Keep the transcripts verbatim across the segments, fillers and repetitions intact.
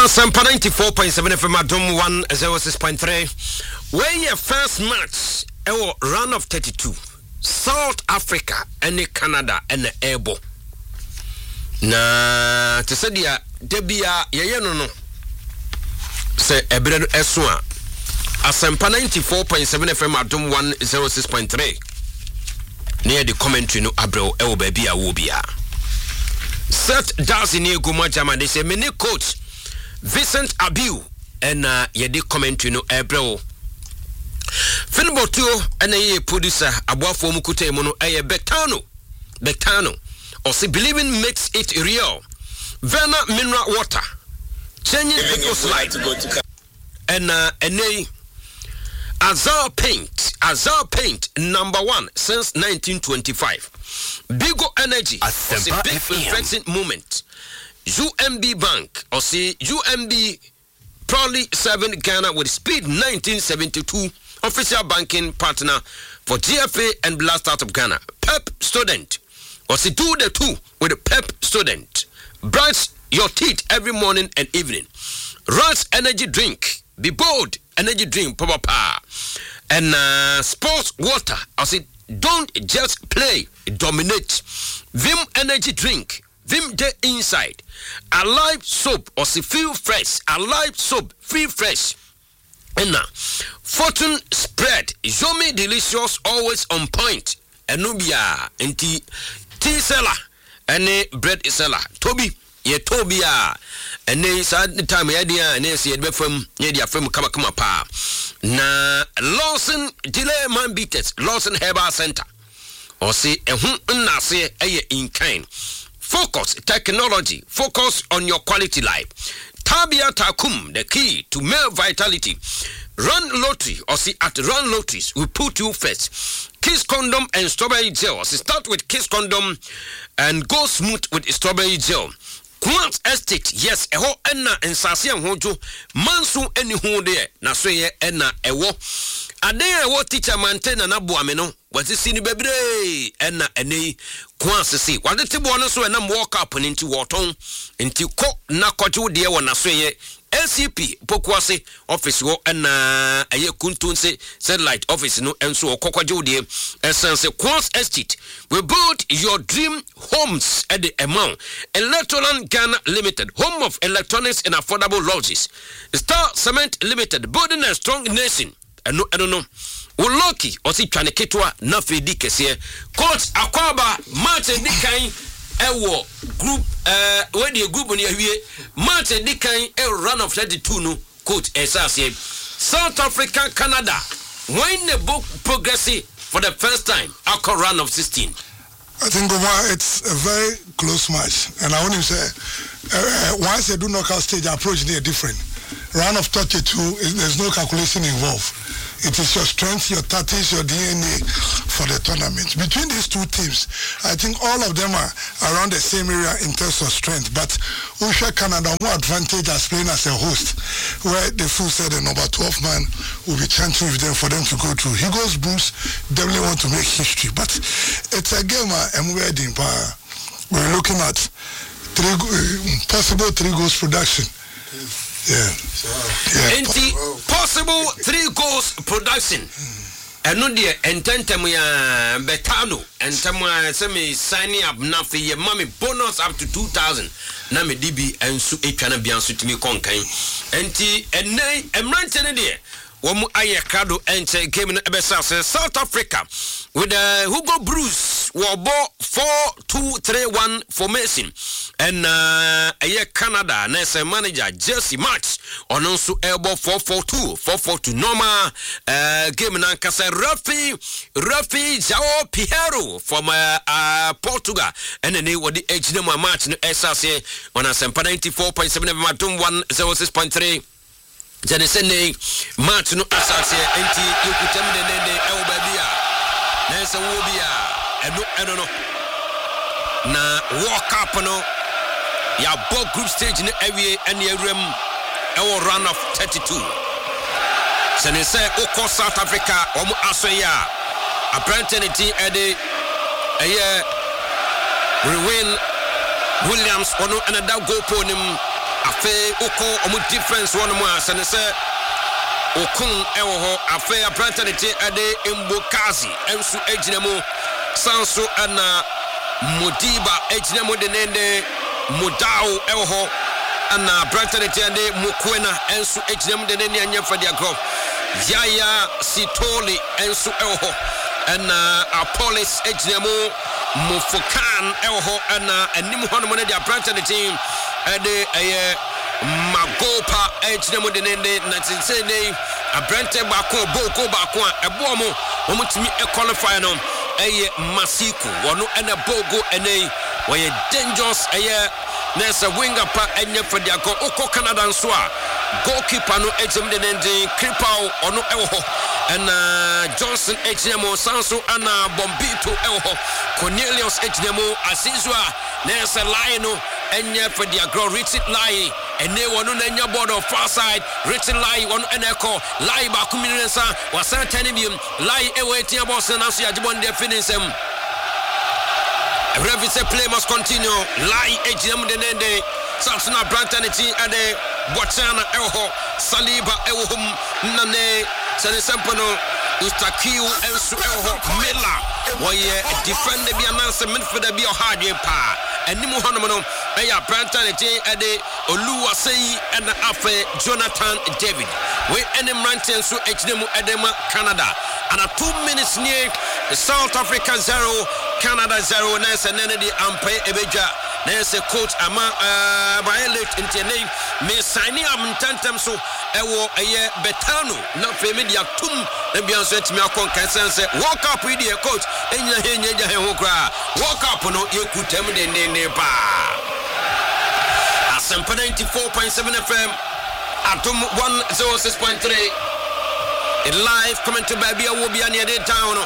Sampa ninety-four point seven F M Adom one oh six point three. Where your first match, our round of thirty-two. South Africa and Canada and Ebo. Na to say dia debia ye no no. Say ebredo eswa. Asampa ninety-four point seven F M Adom one oh six point three. Near the commentary no abro ewo baby a wo bia. Set Darcy near Guma Jama, they say mini coach Vincent Abiu and uh yedi commentary no ebro. Finbotuo and a producer Abuafo Mukute mono a Betano. Betano. Or say believing makes it real. Verna mineral water. Changing people's life. And uh and a Azar paint. Azar paint number one since nineteen twenty-five. Bigo Energy, or say big infecting moment. U M B Bank, or say U M B proudly serving Ghana with speed nineteen seventy-two. Official banking partner for G F A and Blast Out of Ghana. Pep student, or say do the two with a Pep student. Brush your teeth every morning and evening. Rush energy drink, be bold energy drink, papa pa. And uh, sports water, I say don't just play, dominate. Vim energy drink, Vim day inside. Alive soap, or say feel fresh. Alive soap, feel fresh. And now, Fortune spread, Zomi delicious, always on point. Enubia, and tea, tea seller, and bread seller. Toby, ye Tobia, and they said the time idea, and they said from Yadia from Kamakama Pa. Na Lawson delay man beaters, Lawson Herbal Center. Or say a hum nase a in kind. Focus technology, focus on your quality life. Tabia Takum, the key to male vitality. Run lottery, or see at Run Lotteries, we put you first. Kiss condom and strawberry gel. So start with Kiss condom and go smooth with strawberry gel. Quant estate, yes, a ho enna and sasia hojo. Mansu any ho there, na so ye enna ewo. Ade ewo teacher maintain na nabu ameno. Was this in the baby enna ene kwanse si. Wade tibo no so enam walk up into waton into ko na kojo de wo na so ye. L C P pokwase office wo na aye kuntunse satellite office no enso okokwaje de essence Quants Estate. We build your dream homes at the amount. Electroland Ghana Limited, home of electronics and affordable lodges. Star Cement Limited, building a strong nation. And no, I don't know. Uloki osi twane ketwa na fedi kese. Coach Akwaba Martin Dikan ewo group uh where the group on here Martin Dikan a run of thirty-two no coach esase South Africa Canada when the book progressing for the first time a run of sixteen. I think Omar, it's a very close match, and I want to say uh, once they do knockout stage approach they are different. Round of thirty-two, there's no calculation involved. It is your strength, your tactics, your D N A for the tournament. Between these two teams, I think all of them are around the same area in terms of strength. But Usha Canada more advantage as playing as a host, where the full said the number twelve man will be chanting with them for them to go through. Hugo's Blues definitely want to make history, but it's a game I'm wedding. We're looking at three possible three goals production. Yeah. Yeah. Enti possible three goals production. And no dear ententem ya betano entema semi signing up na for your mommy bonus up to two thousand. Na me D B ensu etwana bia nso timi konkan. Enti enai emrante ne de womu aye kado enche game no ebesa South Africa with uh, Hugo Bruce wobo four two three one formation. And uh aye Canada nese manager Jesse March ononso elbow four four two four four two normal uh game na kasa Rafi Rafi João Pinheiro from uh, uh Portugal and then what the age number match no esase on Asempa ninety-four point seven Matum one oh six point three. Jane sene match no asase enti yokutem de de e obabia na se wo bia eno eno no na walk up no ya bo group stage ne awie ene awrem e wo run of thirty-two sene se ukọ South Africa omo asoya apprentice e de eye Rewin Williams ono another goal ponim afe oko omu difference one mo asane se okun ewo ho afe abranta de te ade Mbokazi ensu ejinemu sanso ana Modiba ejinemu de nende Modao ewo ho ana abranta de te ade Mokwena ensu ejinemu de nende anyefa de agro Yaya Sitoli ensu ewo ho ana Apollos ejinemu Mufokan ewo ho ana anim ho no de abranta de team ade eye Magopa ejinemu de nende na tinsene abrante bako boko bako ebo mo omutimi e qualify no eye Masiku wono ena bogo ene woye dangerous eye nesa winger pa enye fadiako oko Canada nso a goalkeeper no ejim de nende Kripau ono ewo ho ena Johnson ejinemu sanso ana Bombito ewo ho Cornelius ejinemu asizwa nesa Lion enye fadiako Richard Lai ene wono na nya board of far side Richard Lai wono eneko Lai ba kuminensa wasan tanibium Lai ewetia boss na so yagibon de finisem Referee say play must continue Lai ejinemu de nende Samson Brantanity ade Botswana ewo Saliba ewo nane sene sempono Ustakiu ensu ewo Mila woye defender bi ananse midfielder bi ohadwe pa enimu hono no eya Brantanity ade Oluwaseyi and afe Jonathan David we enim ranten so ejinemu edema Canada and a two minutes near South Africa zero Canada zero nese nene di ampe ebeja nese coach ama uh, Violet intene me sign am tantem so ewo eye Betano na fe media tum na bianso etimi akon kansense World Cup we dey coach enya henya ja he ho kra World Cup no yekutem de de de ba Asempa ninety-four point seven F M Atom one oh six point three in live comment to baby will be near the town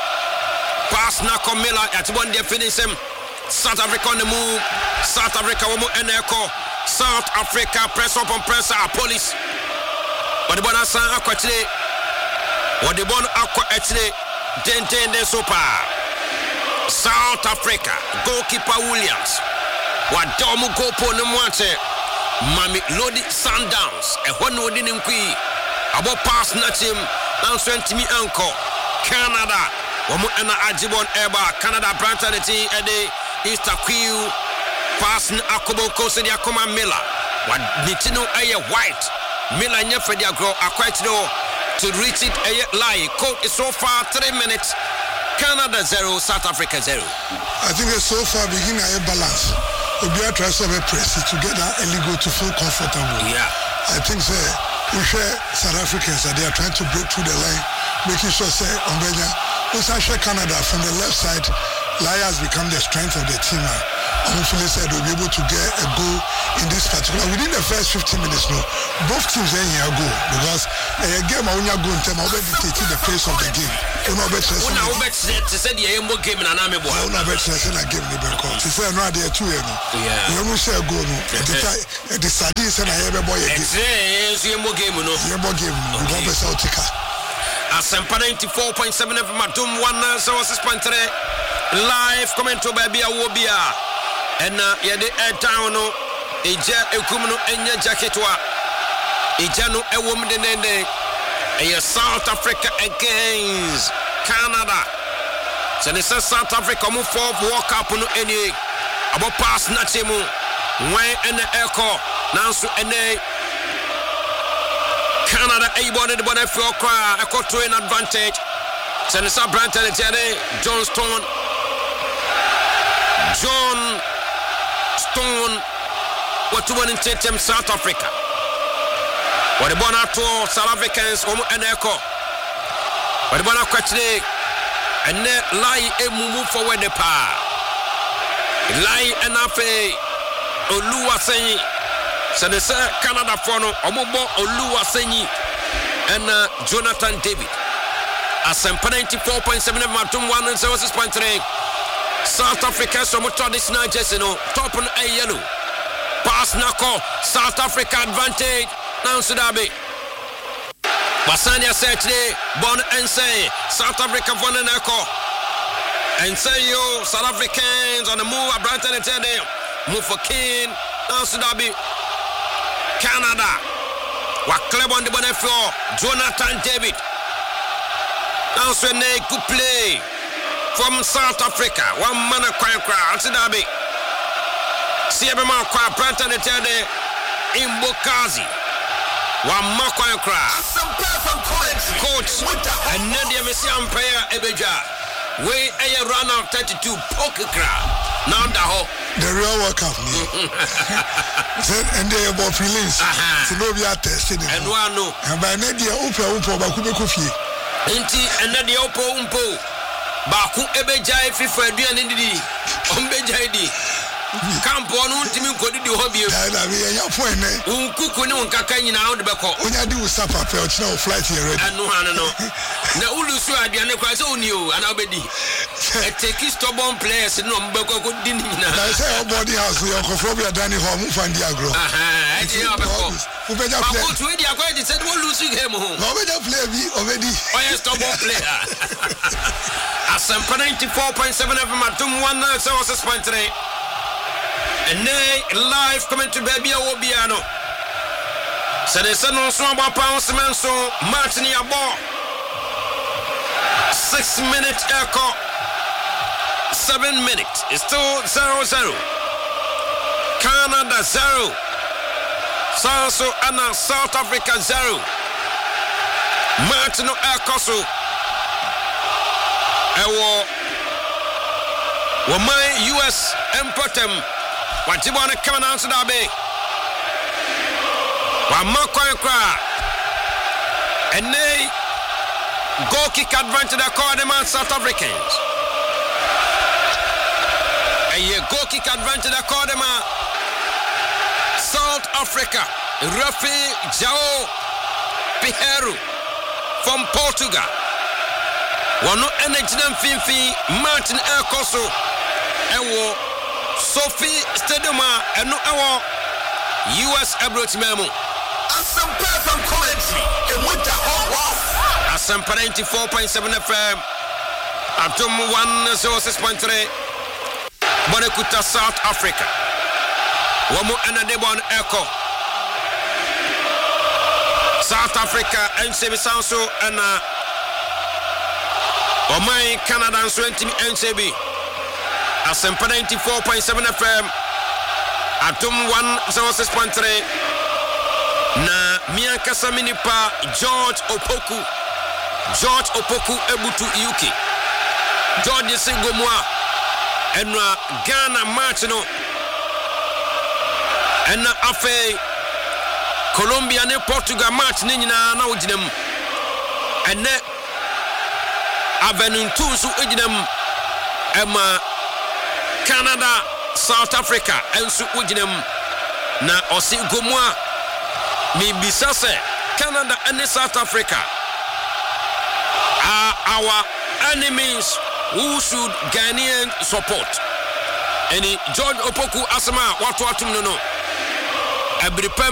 pass na Komila at one day finish him South Africa on the move South Africa womo eneko South Africa press up and press our police what the bona san akwatire what the bon akwa etire den den den sopa South Africa goalkeeper Williams what domu gopo no mwate Mami Lodi Sundowns e hono odi nkwi abo pass na team na so ntimi anko Canada womo ena agibon eba Canada Brantanity e de Ustakiu pass na akobo koso di akoma Miller what nitino aye white Miller nya fedi agro akwatino to reach it aye lie code is so far three minutes Canada zero South Africa zero I think it's so far beginning a balance Obia tries to press it together and go to feel comfortable. Yeah. I think say we share South Africans that they are trying to break through the line, making sure say Ombenya, also share Canada from the left side, Lions become the strength of the team. And hopefully said we'll be able to get a goal in this particular within the first fifteen minutes no. Both teams are here goal because a game I only go in time already dictating the pace of the game. Una bet say una bet say say the Yembo game na na me boy. Una bet say na game ni be call. Say no there two no. Yeah. We must share goal no. The the Sadi say na Yembo boy again. Say Yembo game no. Yembo game no. We go be Celtica. Asempa ninety-four point seven F M Atom one oh six point three live comment to baby awobia. Ena yede e town no eja ekum no enya jacketwa eja no ewom de nende e South Africa against Canada so the South Africa mo for World Cup no eni abo pass na chemu wen ene echo nanso ene Canada able to the for cry echo to an advantage so the South Branton Johnston John Stone what to one in Tatum South Africa what the bona to South Africans omo eneko what the bona kwatire ene lie e move forward the pa lie enafe Oluwaseyi so the Canada for no omo bo Oluwaseyi and Jonathan David Asempa ninety-four point seven Matum one oh six point three South Africa so much traditional jersey no top on a yellow pass nako South Africa advantage now Sudabe Basania said today born and say South Africa for nako and say yo South Africans on the move Branton and move for King now Sudabe Canada. Wa club on the bonefio Jonathan David. Also a good play from South Africa. One man a crime crowd. Sidabi. Siabema kwa Branta de Tede in Bokazi. One more crime crowd. Coach and Nadia Messi Empire Ebeja. We a run of thirty-two poker crowd. Now the whole the real World Cup. And they about feelings. So no be testing. And one no. And by Nadia Upa Upa Bakube Kofi. Inti and Nadia Upa Umpo. Baku Ebeja FIFA Dianidi. Ombeja di. Campo on ultimate code the hobby. I mean, your point, eh? Unkuku no Kakani now the Bako. When I do supper, felch no flight here. And no, no, no. Now, Ulusu Adiana Cras on you and Abedi. I take his stubborn players and no Bako didn't. I say, our body house, your cophobia, Danny Home, Fandiagro. Aha, I see how who better play. Go to India, quite said, we'll lose him home. No better play me already. Oh, yes, stubborn player. Asampa ninety-four point seven F M at one nine so was a point today. And they live coming to Baby Obiano. So they said no small pounds man so Martin Yabo. Six minutes echo. Seven minutes. It's still zero zero. Canada zero. Sanso Anna South Africa zero. Martin Ekoso. Ewo. Wamai U S Importem. Wajibwana coming out to that bay. One more cry. And they goal kick advantage to the man South Africans. And you goal kick advantage to the man South Africa. Rafi Jao Piheru from Portugal. One no energy them Finfi Martin Ekoso. And Sophie Stadium and no our U S Abroad Memo. Asampa from Coventry and with the whole Asampa ninety-four point seven F M. Atom one zero six point three. Bonekuta South Africa. Wamu Anadebon Echo. South Africa and Sebi Sanso and Omai Canada and twenty N C B. Asampa ninety-four point seven F M. Atom one zero six point three. Na Miankasa Minipa George Opoku. George Opoku Ebutu U K. George Singomwa. Enwa Ghana Martino. Enna Afe Colombia ne Portugal match ni nyina na ojinem. Enne Avenue two so ojinem. Emma Canada, South Africa, and so ujinem na osi gomwa mi bisase Canada and South Africa are our enemies who should Ghanaian support. Any George Opoku Asama watu watu no no.